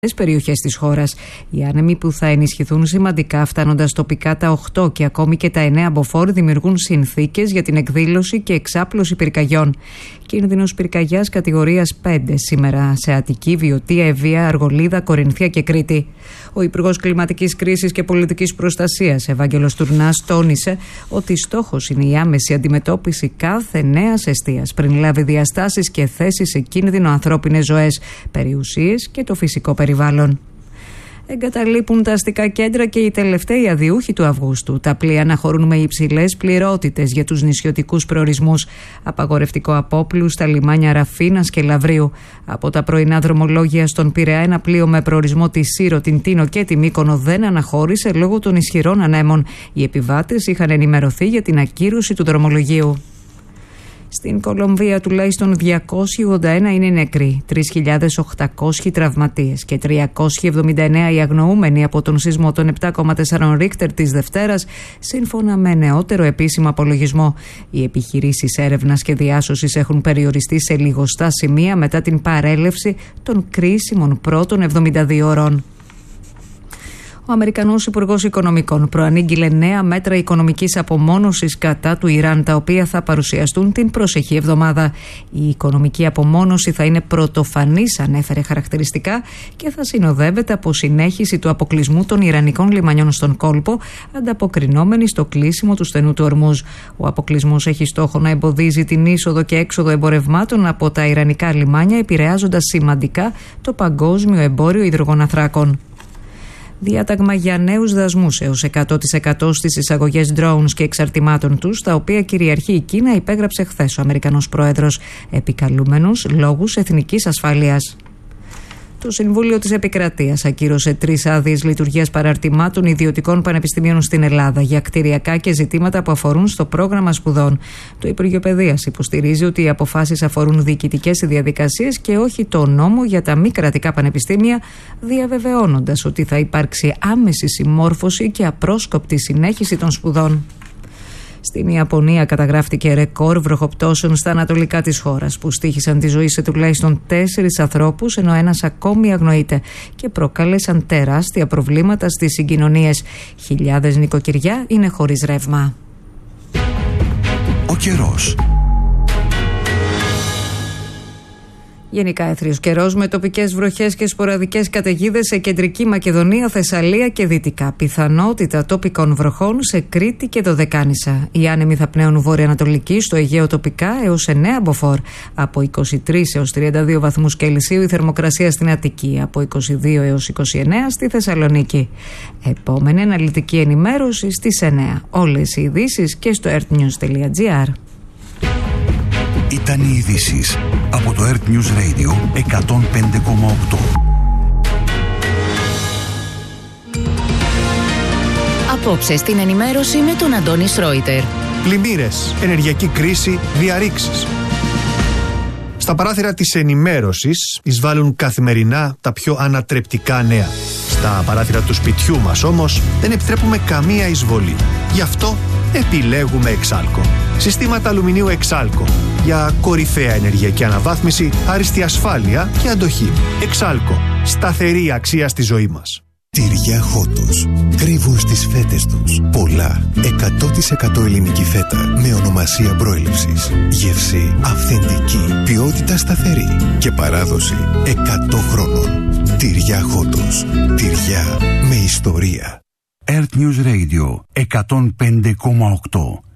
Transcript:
περιοχές της χώρας. Οι άνεμοι που θα ενισχυθούν σημαντικά, φτάνοντας τοπικά τα 8 και ακόμη και τα 9 μποφόρ, δημιουργούν συνθήκες για την εκδήλωση και εξάπλωση πυρκαγιών. Κίνδυνος πυρκαγιάς κατηγορίας 5 σήμερα σε Αττική, Βιωτία, Ευβοία, Αργολίδα, Κορινθία και Κρήτη. Ο Υπουργός Κλιματικής Κρίσης και Πολιτικής Προστασίας, Ευάγγελος Τουρνάς, τόνισε ότι στόχος είναι η άμεση αντιμετώπιση κάθε νέας εστίας πριν λάβει διαστάσεις και θέσει σε κίνδυνο ανθρώπινες ζωές, περιουσίες και το φυσικό περιβάλλον. Εγκαταλείπουν τα αστικά κέντρα και οι τελευταίοι αδιούχοι του Αυγούστου. Τα πλοία αναχωρούν με υψηλές πληρότητες για τους νησιωτικούς προορισμούς. Απαγορευτικό απόπλου στα λιμάνια Ραφίνας και Λαβρίου. Από τα πρωινά δρομολόγια στον Πειραιά, ένα πλοίο με προορισμό τη Σύρο, την Τίνο και τη Μύκονο δεν αναχώρησε λόγω των ισχυρών ανέμων. Οι επιβάτες είχαν ενημερωθεί για την ακύρωση του δρομολογίου. Στην Κολομβία τουλάχιστον 281 είναι νεκροί, 3.800 τραυματίες και 379 οι αγνοούμενοι από τον σεισμό των 7,4 Ρίχτερ της Δευτέρας, σύμφωνα με νεότερο επίσημο απολογισμό. Οι επιχειρήσεις έρευνας και διάσωσης έχουν περιοριστεί σε λιγοστά σημεία μετά την παρέλευση των κρίσιμων πρώτων 72 ώρων. Ο Αμερικανός Υπουργός Οικονομικών προανήγγειλε νέα μέτρα οικονομικής απομόνωσης κατά του Ιράν, τα οποία θα παρουσιαστούν την προσεχή εβδομάδα. Η οικονομική απομόνωση θα είναι πρωτοφανής, ανέφερε χαρακτηριστικά, και θα συνοδεύεται από συνέχιση του αποκλεισμού των ιρανικών λιμανιών στον κόλπο, ανταποκρινόμενοι στο κλείσιμο του στενού του Ορμούζ. Ο αποκλεισμός έχει στόχο να εμποδίζει την είσοδο και έξοδο εμπορευμάτων από τα ιρανικά λιμάνια, επηρεάζοντας σημαντικά το παγκόσμιο εμπόριο υδρογοναθράκων. Διάταγμα για νέους δασμούς έως 100% στις εισαγωγές drones και εξαρτημάτων τους, τα οποία κυριαρχεί η Κίνα, υπέγραψε χθες ο Αμερικανός Πρόεδρος, επικαλούμενος λόγους εθνικής ασφάλειας. Το Συμβούλιο της Επικρατείας ακύρωσε 3 άδειες λειτουργίας παραρτημάτων ιδιωτικών πανεπιστημίων στην Ελλάδα για κτηριακά και ζητήματα που αφορούν στο πρόγραμμα σπουδών. Το Υπουργείο Παιδείας υποστηρίζει ότι οι αποφάσεις αφορούν διοικητικές διαδικασίες και όχι το νόμο για τα μη κρατικά πανεπιστήμια, διαβεβαιώνοντας ότι θα υπάρξει άμεση συμμόρφωση και απρόσκοπτη συνέχιση των σπουδών. Στην Ιαπωνία καταγράφτηκε ρεκόρ βροχοπτώσεων στα ανατολικά της χώρας, που στοίχησαν τη ζωή σε τουλάχιστον 4 ανθρώπους, ενώ ένας ακόμη αγνοείται, και προκάλεσαν τεράστια προβλήματα στις συγκοινωνίες. Χιλιάδες νοικοκυριά είναι χωρίς ρεύμα. Ο καιρός. Γενικά έθριος καιρός με τοπικές βροχές και σποραδικές καταιγίδες σε κεντρική Μακεδονία, Θεσσαλία και δυτικά. Πιθανότητα τοπικών βροχών σε Κρήτη και Δωδεκάνησα. Οι άνεμοι θα πνέουν βορειοανατολική, στο Αιγαίο τοπικά έως 9 μποφόρ. Από 23 έως 32 βαθμούς Κελσίου η θερμοκρασία στην Αττική. Από 22 έως 29 στη Θεσσαλονίκη. Επόμενη αναλυτική ενημέρωση στις 9. Όλες οι ειδήσεις και στο earthnews.gr. Ήταν οι ειδήσεις από το Earth News Radio 105,8. Απόψε στην ενημέρωση με τον Αντώνη Σρόιτερ. Πλημμύρες, ενεργειακή κρίση, διαρρήξεις. Στα παράθυρα της ενημέρωσης εισβάλλουν καθημερινά τα πιο ανατρεπτικά νέα. Στα παράθυρα του σπιτιού μας όμως δεν επιτρέπουμε καμία εισβολή. Γι' αυτό επιλέγουμε Εξάλκο. Συστήματα αλουμινίου Εξάλκο για κορυφαία ενεργειακή αναβάθμιση, άριστη ασφάλεια και αντοχή. Εξάλκο. Σταθερή αξία στη ζωή μας. Τυριά Χότος. Κρύβουν στις φέτες τους πολλά 100% ελληνική φέτα με ονομασία προέλευσης. Γεύση αυθεντική, ποιότητα σταθερή και παράδοση 100 χρόνων. Τυριά Χότος. Τυριά με ιστορία. Earth News Radio 105,8.